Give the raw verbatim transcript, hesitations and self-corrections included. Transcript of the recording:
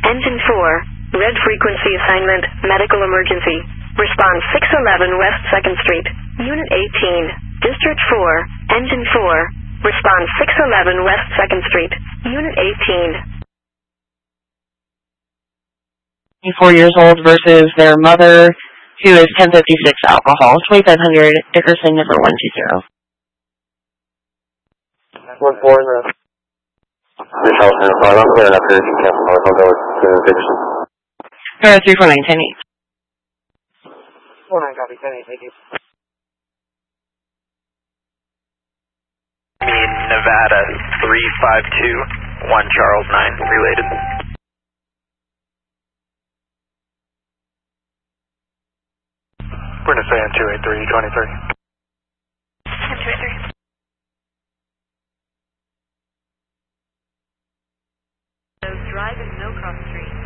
Engine four, red frequency assignment, medical emergency. Response six eleven West second Street, Unit eighteen, District four, Engine four. Response six eleven West second Street, Unit eighteen. twenty-four years old versus their mother, who is ten fifty-six alcohol, twenty-five hundred Dickerson, number one two zero. one four in the... This house in the front, I'm clearing up here if you can't follow, I'll go with Dickerson. Alright, three four nine, ten eight. four nine, copy, ten eight, thank you. Nevada, three five two, one Charles nine, related. We're going to say two eight three, twenty-three. two eight three. Drive and no cross street.